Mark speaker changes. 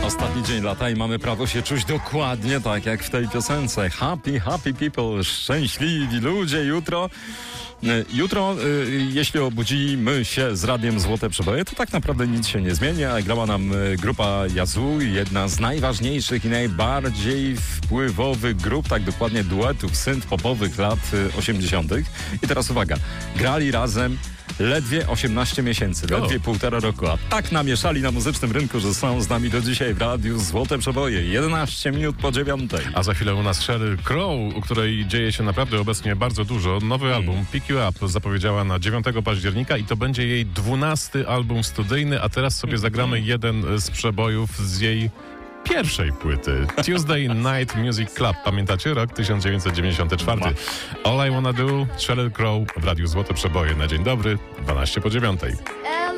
Speaker 1: Ostatni dzień lata i mamy prawo się czuć dokładnie tak jak w tej piosence. Happy, happy people, szczęśliwi ludzie. Jutro, jeśli obudzimy się z radiem Złote Przeboje, to tak naprawdę nic się nie zmieni, a grała nam grupa Yazoo, jedna z najważniejszych i najbardziej wpływowych grup, tak dokładnie duetów synth-popowych lat 80. I teraz uwaga, grali razem ledwie 18 miesięcy, ledwie półtora roku, a tak namieszali na muzycznym rynku, że są z nami do dzisiaj w radiu Złote Przeboje. 11 minut po 9.
Speaker 2: A za chwilę u nas Sheryl Crow, u której dzieje się naprawdę obecnie bardzo dużo. Nowy album Pick You Up zapowiedziała na 9 października i to będzie jej 12. album studyjny, a teraz sobie zagramy jeden z przebojów z jej pierwszej płyty. Tuesday Night Music Club. Pamiętacie? Rok 1994. All I Wanna Do, Sheryl Crow w radiu Złote Przeboje. Na dzień dobry, 12 po 9.